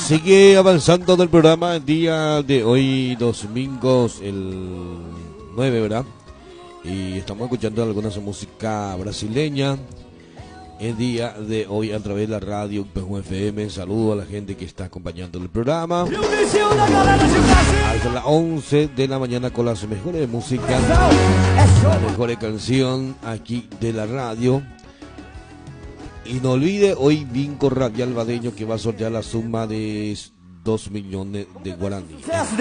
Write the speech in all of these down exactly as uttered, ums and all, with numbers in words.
Sigue avanzando en el programa el día de hoy, domingos, el nueve, ¿verdad? Y estamos escuchando algunas música brasileña el día de hoy a través de la radio Pejú F M. Saludo a la gente que está acompañando el programa. Hasta las once de la mañana con las mejores músicas, la mejor canción aquí de la radio. Y no olvide hoy Vinco Radial Badeño, que va a sortear la suma de dos millones de guaraníes.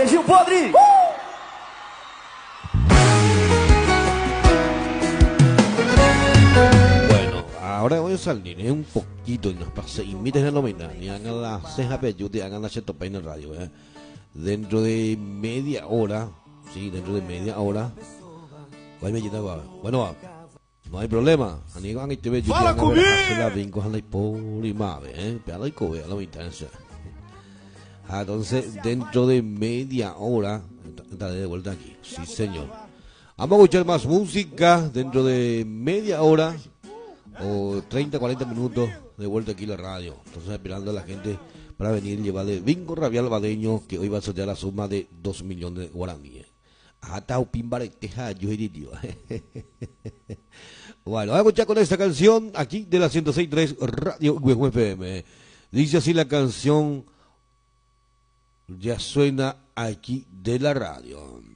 Bueno, ahora voy a salir ¿eh? un poquito y nos pase, inviten a la nominal y hagan la ceja peyute, hagan la chetopa en el radio. ¿eh? Dentro de media hora, sí, dentro de media hora, bueno, no hay problema. Fala comigo! Entonces, dentro de media hora, estaré de vuelta aquí. Sí, señor. Vamos a escuchar más música dentro de media hora o treinta, cuarenta minutos de vuelta aquí en la radio. Entonces, esperando a la gente para venir y llevarle Vinco Radial Badeño, que hoy va a sortear la suma de dos millones de guaraníes. Bueno, vamos a escuchar con esta canción aquí de la ciento seis punto tres Radio Pejú F M. Dice así la canción, ya suena aquí de la radio.